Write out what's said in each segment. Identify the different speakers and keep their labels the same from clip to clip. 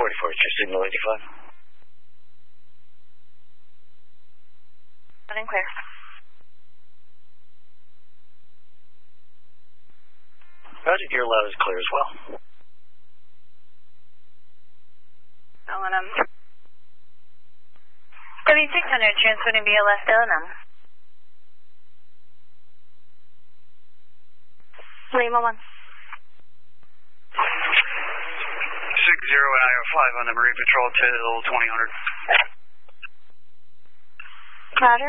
Speaker 1: 44, it's your signal 85.
Speaker 2: Running clear.
Speaker 1: Roger, your loud is clear as well.
Speaker 2: LNM. W600, transmitting BLS to LNM. Lima 1.
Speaker 3: 60 and IO5 on the Marine Patrol till 2000.
Speaker 2: Roger.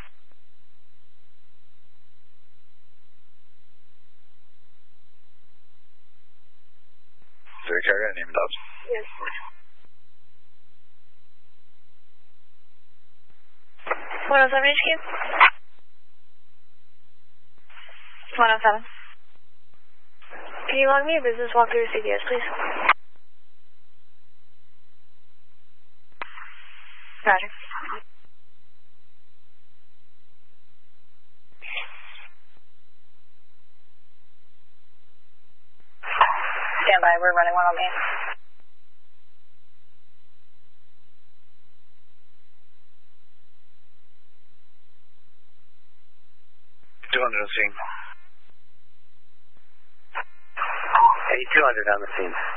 Speaker 1: Zero carrier, name and dogs.
Speaker 2: Yes. 107 HQ. 107. Can you log me a business walkthrough CBS, please? Roger. Stand by, we're running one on me.
Speaker 1: $200 on the scene.
Speaker 3: 200 on the scene.